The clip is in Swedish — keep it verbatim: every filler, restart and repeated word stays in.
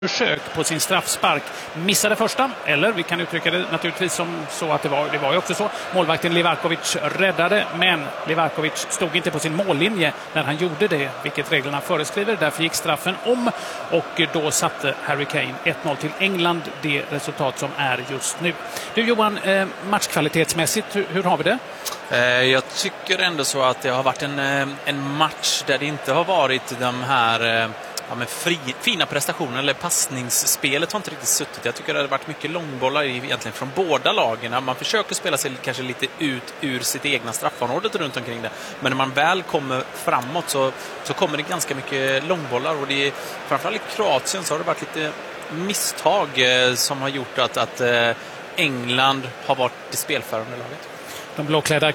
försök på sin straffspark. Missade första, eller vi kan uttrycka det naturligtvis som så att det var, det var ju också så. Målvakten Livakovic räddade, men Livakovic stod inte på sin mållinje när han gjorde det, vilket reglerna föreskriver. Därför gick straffen om och då satte Harry Kane ett noll till England, det resultat som är just nu. Du Johan, matchkvalitetsmässigt, hur har vi det? Jag tycker ändå så att det har varit en, en match där det inte har varit de här ja, men fri, fina prestationerna eller passningsspelet har inte riktigt suttit. Jag tycker det har varit mycket långbollar egentligen från båda lagen. Man försöker spela sig kanske lite ut ur sitt egna straffområdet runt omkring det. Men när man väl kommer framåt så, så kommer det ganska mycket långbollar. Och det är, framförallt i Kroatien så har det varit lite misstag eh, som har gjort att, att eh, England har varit det spelförande laget. De blåklädda